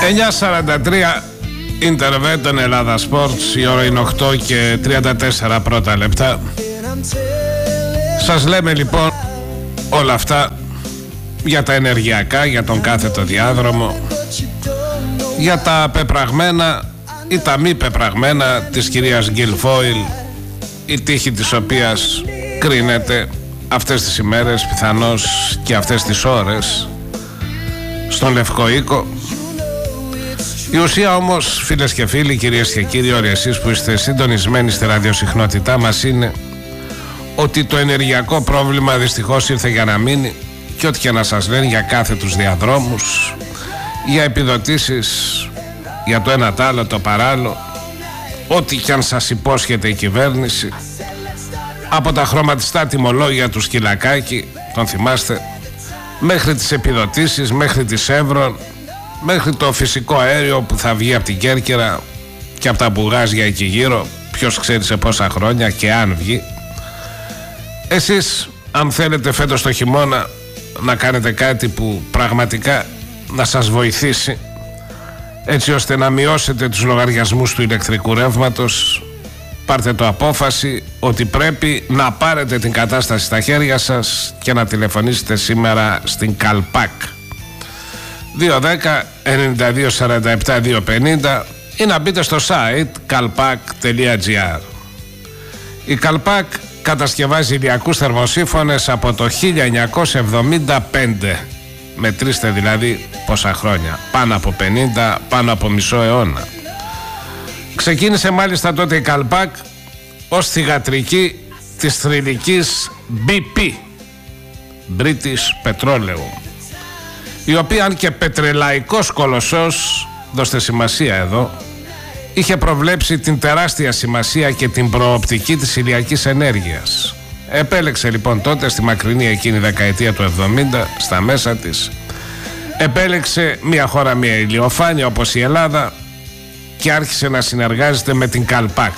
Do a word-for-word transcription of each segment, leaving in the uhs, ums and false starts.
εννιά σαράντα τρία Interventon Ελλάδα Sports. Η ώρα είναι οκτώ και τριάντα τέσσερα πρώτα λεπτά. Σας λέμε λοιπόν όλα αυτά για τα ενεργειακά, για τον κάθετο διάδρομο, για τα πεπραγμένα ή τα μη πεπραγμένα της κυρίας Γκιλφόιλ, η τύχη της οποίας κρίνεται αυτές τις ημέρες, πιθανώς και αυτές τις ώρες, στον Λευκό Οίκο. Η ουσία όμως, φίλες και φίλοι, κυρίες και κύριοι, όλοι εσείς που είστε συντονισμένοι στη ραδιοσυχνότητά μας, είναι ότι το ενεργειακό πρόβλημα δυστυχώς ήρθε για να μείνει, και ό,τι και να σας λένε για κάθετους διαδρόμους, για επιδοτήσεις, για το ένα τ' άλλο, το παράλληλο, ό,τι και αν σας υπόσχεται η κυβέρνηση, από τα χρωματιστά τιμολόγια του Σκυλακάκη, τον θυμάστε, μέχρι τις επιδοτήσεις, μέχρι τις Εύρων, μέχρι το φυσικό αέριο που θα βγει από την Κέρκυρα και από τα μπουγάζια εκεί γύρω, ποιος ξέρει σε πόσα χρόνια και αν βγει. Εσείς, αν θέλετε φέτος το χειμώνα να κάνετε κάτι που πραγματικά να σας βοηθήσει, έτσι ώστε να μειώσετε τους λογαριασμούς του ηλεκτρικού ρεύματος, πάρτε το απόφαση ότι πρέπει να πάρετε την κατάσταση στα χέρια σας και να τηλεφωνήσετε σήμερα στην Καλπάκ δύο δέκα ενενήντα δύο σαράντα επτά διακόσια πενήντα ή να μπείτε στο site καλπάκ τελεία τζι άρ. Η Καλπάκ κατασκευάζει ηλιακούς θερμοσύφωνες από το χίλια εννιακόσια εβδομήντα πέντε. Μετρήστε δηλαδή πόσα χρόνια, πάνω από πενήντα, πάνω από μισό αιώνα. Ξεκίνησε μάλιστα τότε η Καλπάκ ως θυγατρική της θρυλικής μπι πι, British Petroleum, η οποία, αν και πετρελαϊκός κολοσσός, δώστε σημασία εδώ, είχε προβλέψει την τεράστια σημασία και την προοπτική της ηλιακής ενέργειας. Επέλεξε λοιπόν τότε, στη μακρινή εκείνη δεκαετία του εβδομήντα, στα μέσα της, επέλεξε μια χώρα, μια ηλιοφάνεια όπως η Ελλάδα, και άρχισε να συνεργάζεται με την Καλπάκ.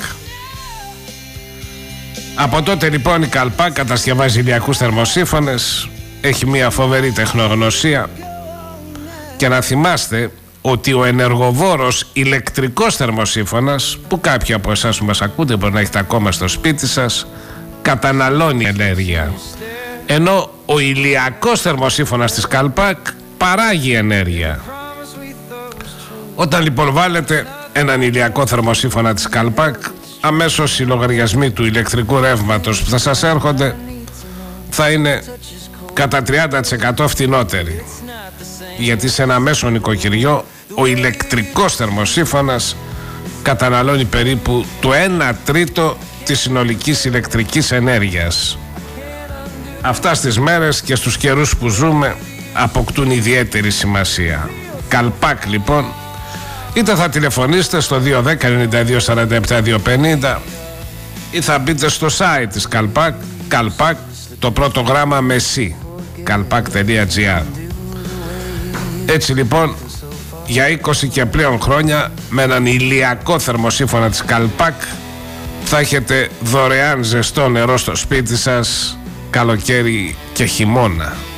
Από τότε λοιπόν η Καλπάκ κατασκευάζει ηλιακούς θερμοσύφωνες, έχει μια φοβερή τεχνογνωσία, και να θυμάστε ότι ο ενεργοβόρος ηλεκτρικός θερμοσύφωνας, που κάποιοι από εσάς που μας ακούτε μπορεί να έχετε ακόμα στο σπίτι σας, καταναλώνει ενέργεια, ενώ ο ηλιακός θερμοσύφωνας της Καλπάκ παράγει ενέργεια. Όταν λοιπόν βάλετε έναν ηλιακό θερμοσύφωνα της Καλπάκ, αμέσως οι λογαριασμοί του ηλεκτρικού ρεύματος που θα σας έρχονται θα είναι κατά τριάντα τοις εκατό φτηνότεροι, γιατί σε ένα μέσο νοικοκυριό ο ηλεκτρικός θερμοσύφωνας καταναλώνει περίπου το ένα τρίτο της συνολικής ηλεκτρικής ενέργειας. Αυτά στις μέρες και στους καιρούς που ζούμε αποκτούν ιδιαίτερη σημασία. Καλπάκ λοιπόν, είτε θα τηλεφωνήσετε στο δύο δέκα ενενήντα δύο σαράντα επτά διακόσια πενήντα ή θα μπείτε στο site της Καλπάκ, Καλπάκ, το πρώτο γράμμα με C, καλπάκ τελεία τζι άρ. Έτσι λοιπόν, για είκοσι και πλέον χρόνια με έναν ηλιακό θερμοσύφωνα της Καλπάκ θα έχετε δωρεάν ζεστό νερό στο σπίτι σας, καλοκαίρι και χειμώνα.